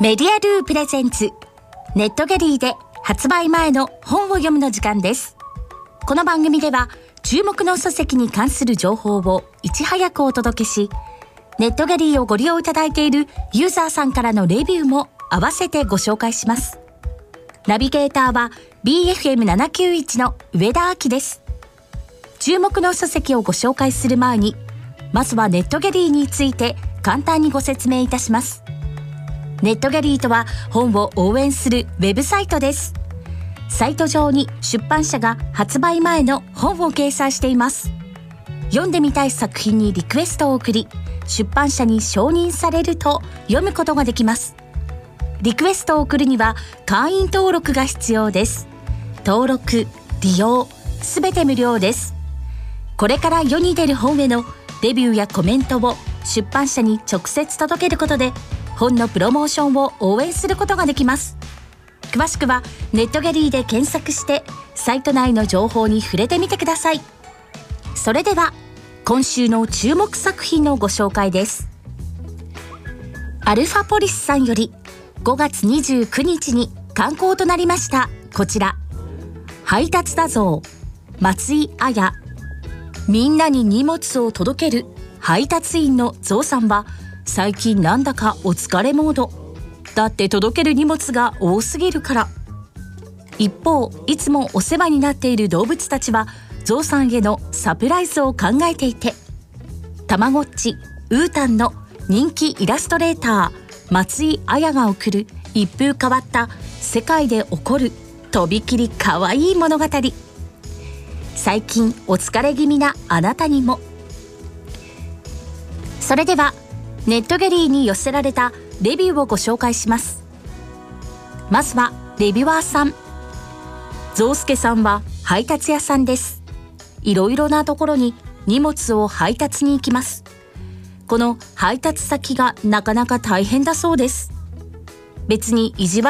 メディアドゥプレゼンツネットギャリーで発売前の本を読むの時間です。この番組では注目の書籍に関する情報をいち早くお届けし、ネットギャリーをご利用いただいているユーザーさんからのレビューも合わせてご紹介します。ナビゲーターは BFM791 の上田明です。注目の書籍をご紹介する前に、まずはネットギャリーについて簡単にご説明いたします。ネットギャリーとは本を応援するウェブサイトです。サイト上に出版社が発売前の本を掲載しています。読んでみたい作品にリクエストを送り、出版社に承認されると読むことができます。リクエストを送るには会員登録が必要です。登録、利用、すべて無料です。これから世に出る本へのレビューやコメントを出版社に直接届けることで、本のプロモーションを応援することができます。詳しくはネットギャリーで検索してサイト内の情報に触れてみてください。それでは今週の注目作品のご紹介です。アルファポリスさんより5月29日に刊行となりましたこちら、配達だぞ松井綾。みんなに荷物を届ける配達員のゾウさんは最近なんだかお疲れモードだって、届ける荷物が多すぎるから。一方、いつもお世話になっている動物たちはゾウさんへのサプライズを考えていて、たまごっちウータンの人気イラストレーター松井綾が送る一風変わった世界で起こるとびきりかわいい物語。最近お疲れ気味なあなたにも。それではネットギャリーに寄せられたレビューをご紹介します。まずはレビュアーさん。ゾウスケさんは配達屋さんです。いろいろなところに荷物を配達に行きます。この配達先がなかなか大変だそうです。別に意地悪